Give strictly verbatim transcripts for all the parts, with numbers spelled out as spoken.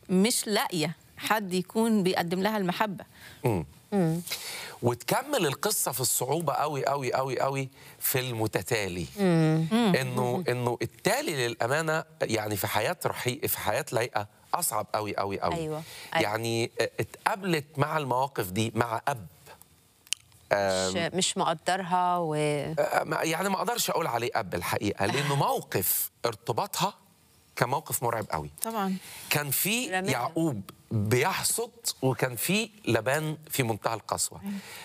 مش لاقيه حد يكون بيقدم لها المحبه. امم امم وتكمل القصه في الصعوبه قوي قوي قوي قوي في المتتالي. امم انه انه التالي للامانه يعني في حياه رحيق في حياه لايقه اصعب قوي قوي قوي. أيوة. يعني اتقابلت مع المواقف دي مع اب مش مش مقدرها و يعني ما اقدرش اقول عليه اب الحقيقه، لانه موقف ارتباطها كان موقف مرعب قوي. طبعا كان في رميها. يعقوب بيحصد وكان في لبان في منتهى القسوه.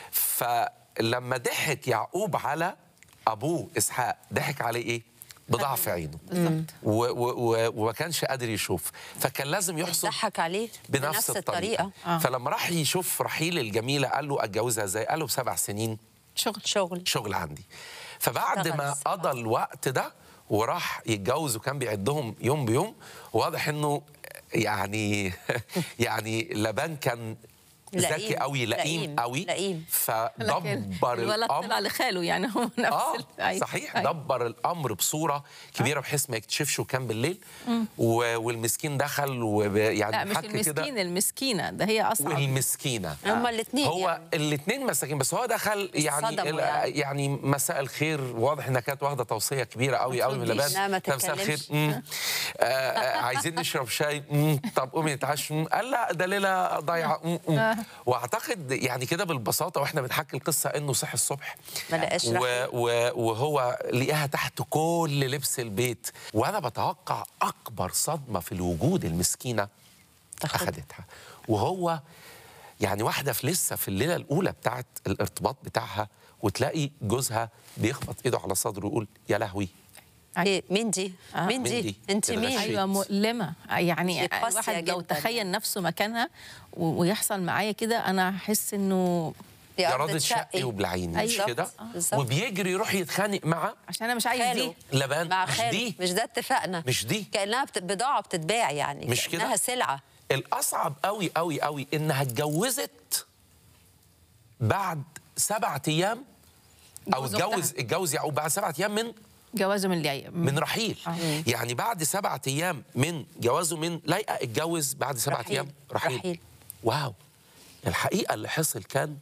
فلما ضحك يعقوب على ابوه اسحاق ضحك عليه ايه؟ بضعف عينه بالظبط. وما كانش قادر يشوف، فكان لازم يحصد ضحك عليه بنفس, بنفس الطريقه, الطريقة. آه. فلما راح يشوف رحيل الجميله قال له اتجوزها ازاي؟ قال له بسبع سنين شغل شغل شغل عندي. فبعد ما اشتغل. قضى الوقت ده وراح يتجوز وكان بيعدهم يوم بيوم، واضح انه يعني يعني لبان كان ذكي لئيم. قوي لئيم لئيم. قوي لئيم. فدبر الولد طلع الامر. لخاله يعني هو نفس اه ال- أيوة. صحيح أيوة. دبر الامر بصوره كبيره بحيث ما يكتشفش وكان بالليل و- والمسكين دخل ويعني لا مش حك كده. المسكين، المسكينه ده هي اصعب. والمسكينه هما الاثنين هو يعني. الاثنين مساكين، بس هو دخل يعني اتصدموا يعني. يعني. يعني مساء الخير، واضح انها كانت واخده توصيه كبيره قوي قوي من ترديش. لبان. لا، ما طب مساء الخير. تتكلمش. مم. آه آه، عايزين نشرب شاي. مم. طب قومي نتعشى. مم. قال لا ده ليله ضايعه. مم. مم. واعتقد يعني كده بالبساطه واحنا بنحكي القصه انه صحي الصبح ما لقاش و- رحمة. و- وهو لقاها تحت كل لبس البيت. وانا بتوقع اكبر صدمه في الوجود المسكينه تاخد. اخذتها، وهو يعني واحده في لسه في الليله الاولى بتاعت الارتباط بتاعها، وتلاقي جوزها بيخبط ايده على صدره ويقول يا لهوي. إيه مين دي؟ آه. مين مين دي؟ دي؟ انت مين؟ الغشيم. ايوه مؤلمه يعني. دي قاسية الواحد لو جداً. تخيل نفسه مكانها و- ويحصل معايا كده انا هحس انه دي يا أرض راضي شقي. شقي وبلعيني مش أيوة. كده؟ بالظبط. وبيجري يروح يتخانق مع عشان انا مش عايز خاله. دي. لبان. مع مش خاله. دي مش ده اتفقنا؟ مش دي كأنها بت- بضاعة بتتباع يعني. مش كده؟ كأنها سلعة. الأصعب قوي قوي قوي إنها اتجوزت بعد سبعة أيام، أو جوز أختها. اتجوز اتجوز يعقوب بعد سبعة أيام من جوازه من اللي من رحيل. آه. يعني بعد سبعة أيام من جوازه من لايقة اتجوز بعد سبعة رحيل. أيام رحيل. رحيل. واو، الحقيقة اللي حصل كان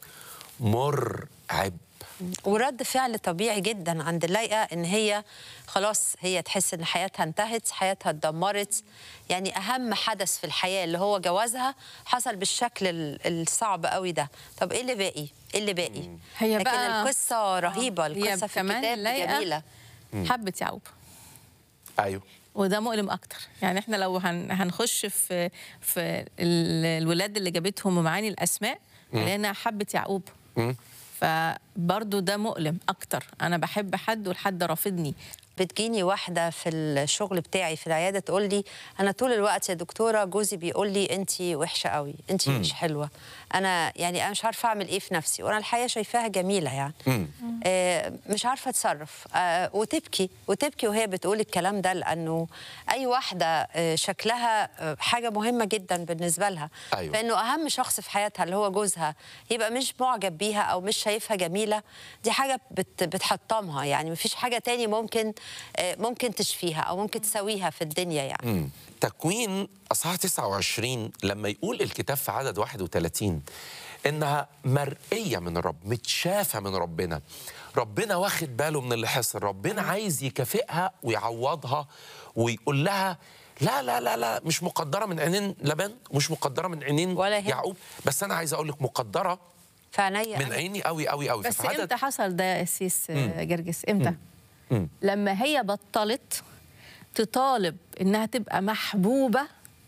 مرعب. ورد فعل طبيعي جدا عند اللايقه ان هي خلاص هي تحس ان حياتها انتهت، حياتها اتدمرت. يعني اهم حدث في الحياه اللي هو جوازها حصل بالشكل ال- الصعب قوي ده. طب ايه اللي باقي؟ ايه اللي باقي؟ هي لكن بقى- القصه رهيبه، هي القصه في كمان الكتاب اللايقة جميله. حبت يعقوب، أيوه وده مؤلم اكتر. يعني احنا لو هن هنخش في في ال- الولاد اللي جابتهم ومعاني الاسماء لانها حبت يعقوب، مم. فبرضه ده مؤلم اكتر. انا بحب حد والحد رافضني. بتجيني واحده في الشغل بتاعي في العياده تقول لي انا طول الوقت يا دكتوره جوزي بيقول لي انت وحشه قوي، انت مش حلوه، انا يعني انا مش عارفه اعمل ايه في نفسي، وانا الحقيقه شايفاها جميله يعني. آه مش عارفه اتصرف. آه وتبكي وتبكي وهي بتقول الكلام ده، لانه اي واحده آه شكلها آه حاجه مهمه جدا بالنسبه لها. أيوة. فانه اهم شخص في حياتها اللي هو جوزها يبقى مش معجب بيها او مش شايفها جميله، دي حاجه بت بتحطمها. يعني مفيش حاجه تاني ممكن آه ممكن تشفيها او ممكن تسويها في الدنيا يعني. مم. تكوين اصحاح تسعة وعشرين لما يقول الكتاب في عدد واحد وثلاثين انها مرئيه من الرب، متشافه من ربنا، ربنا واخد باله من اللي حصل، ربنا عايز يكافئها ويعوضها ويقول لها لا لا لا لا مش مقدره من عينين لبان، مش مقدره من عينين ولا هي. يعقوب، بس انا عايز اقول لك مقدره فعينيا من عيني قوي قوي قوي. بس ففي عدد امتى حصل ده يا سيس جرجس؟ امتى؟ مم. لما هي بطلت تطالب انها تبقى محبوبه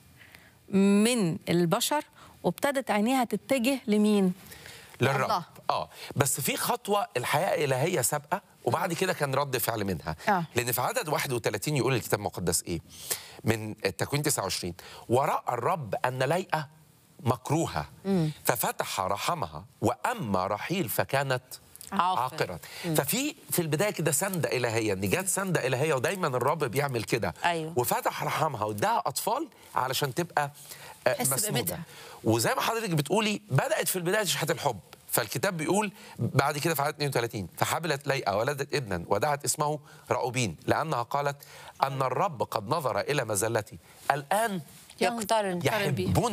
من البشر وابتدت عينيها تتجه لمين؟ للرب. الله. اه بس في خطوه الحياه الالهيه سابقه وبعد كده كان رد فعل منها. آه. لان في عدد واحد وثلاثين يقول الكتاب المقدس ايه من التكوين تسعة وعشرين وراى الرب ان لايقه مكروهه ففتح رحمها واما رحيل فكانت عاقر. عاقرا. ففي في البدايه كده سنده الهيه، ان جت سنده الهيه، ودايما الرب بيعمل كده. أيوه. وفتح رحمها واداها اطفال علشان تبقى آه، تحس مسنوده. بقيمتها. وزي ما حضرتك بتقولي بدات في البدايه تشحت الحب، فالكتاب بيقول بعد كده في عدد اثنين وثلاثين فحبلت ليئة ولدت ابنا ودعت اسمه رأوبين لأنها قالت أن الرب قد نظر إلى مزلتي الآن يقترن بيها. يحبون